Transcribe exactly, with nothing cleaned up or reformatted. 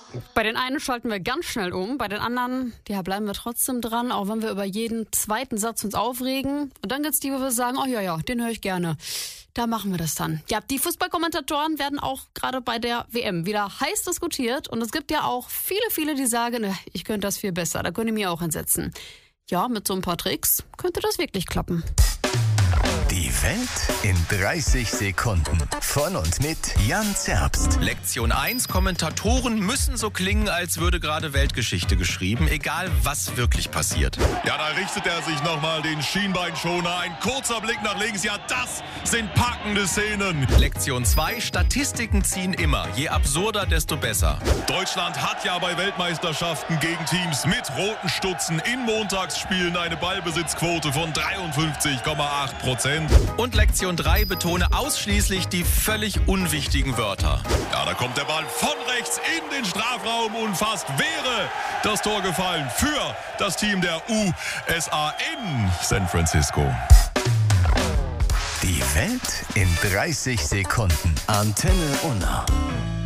Bei den einen schalten wir ganz schnell um, bei den anderen, ja, bleiben wir trotzdem dran, auch wenn wir über jeden zweiten Satz uns aufregen. Und dann gibt's die, wo wir sagen, oh ja, ja, den höre ich gerne. Da machen wir das dann. Ja, die Fußballkommentatoren werden auch gerade bei der W M wieder heiß diskutiert. Und es gibt ja auch viele, viele, die sagen, ich könnte das viel besser, da könnte ich mir auch hinsetzen. Ja, mit so ein paar Tricks könnte das wirklich klappen. Die Welt in dreißig Sekunden. Von und mit Jan Zerbst. Lektion eins. Kommentatoren müssen so klingen, als würde gerade Weltgeschichte geschrieben, egal was wirklich passiert. Ja, da richtet er sich nochmal den Schienbeinschoner. Ein kurzer Blick nach links. Ja, das sind packende Szenen. Lektion zwei. Statistiken ziehen immer. Je absurder, desto besser. Deutschland hat ja bei Weltmeisterschaften gegen Teams mit roten Stutzen in Montagsspielen eine Ballbesitzquote von dreiundfünfzig Komma acht Prozent. Und Lektion drei. Betone ausschließlich die völlig unwichtigen Wörter. Ja, da kommt der Ball von rechts in den Strafraum und fast wäre das Tor gefallen für das Team der U S A in San Francisco. Die Welt in dreißig Sekunden. Antenne Unna.